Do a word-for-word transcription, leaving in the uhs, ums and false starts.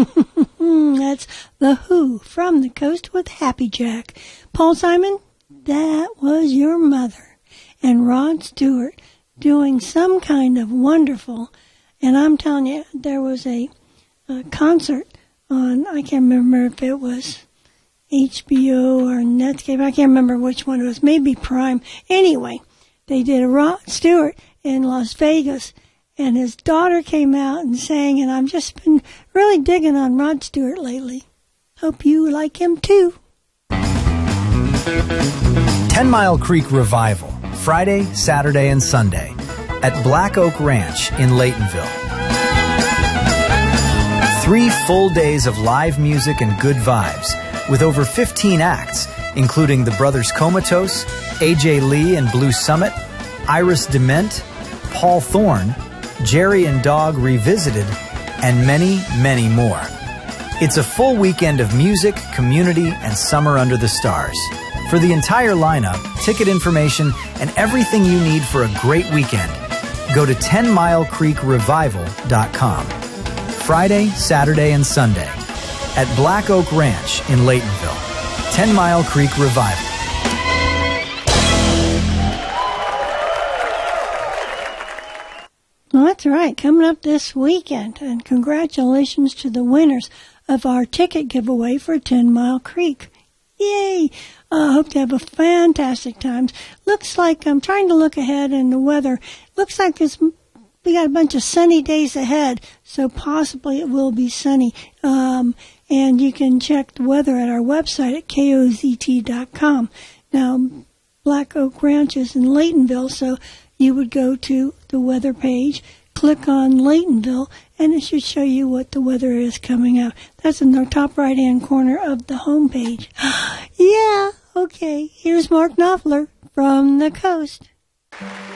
That's The Who from the Coast with Happy Jack. Paul Simon, that was your mother. And Rod Stewart doing some kind of wonderful, and I'm telling you, there was a, a concert on, I can't remember if it was H B O or Netscape, I can't remember which one it was, maybe Prime. Anyway, they did a Rod Stewart in Las Vegas, and his daughter came out and sang, and I've just been really digging on Rod Stewart lately. Hope you like him too. Ten Mile Creek Revival, Friday, Saturday, and Sunday at Black Oak Ranch in Laytonville. Three full days of live music and good vibes with over fifteen acts, including the Brothers Comatose, A J Lee and Blue Summit, Iris Dement, Paul Thorne, Jerry and Dog Revisited, and many, many more. It's a full weekend of music, community, and summer under the stars. For the entire lineup, ticket information, and everything you need for a great weekend, go to ten mile creek revival dot com. Friday, Saturday, and Sunday at Black Oak Ranch in Laytonville. Ten Mile Creek Revival. Well, that's right, coming up this weekend, and congratulations to the winners of our ticket giveaway for Ten Mile Creek. Yay! I uh, hope to have a fantastic time. Looks like, I'm trying to look ahead in the weather, looks like it's, we got a bunch of sunny days ahead, so possibly it will be sunny. Um, and you can check the weather at our website at K O Z T dot com. Now, Black Oak Ranch is in Laytonville, so you would go to the weather page, click on Laytonville, and it should show you what the weather is coming out. That's in the top right-hand corner of the home page. Yeah, okay. Here's Mark Knopfler from the coast.